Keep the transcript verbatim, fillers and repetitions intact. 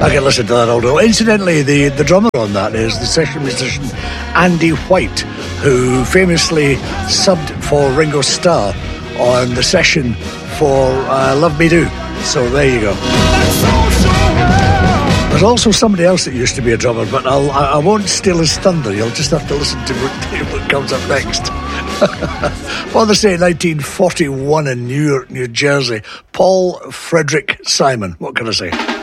I can listen to that all day. Incidentally, the, the drummer on that is the session musician Andy White, who famously subbed for Ringo Starr on the session for uh, Love Me Do. So there you go. There's also somebody else that used to be a drummer, but I'll, I, I won't steal his thunder. You'll just have to listen to what, what comes up next. Well, they say nineteen forty-one in New York, New Jersey. Paul Frederick Simon. What can I say?